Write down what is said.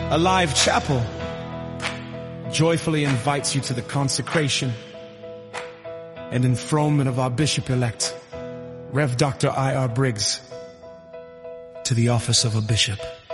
Alive Chapel joyfully invites you to the consecration and enthronement of our Bishop-elect, Rev. Dr. I.R. Briggs, to the office of a bishop.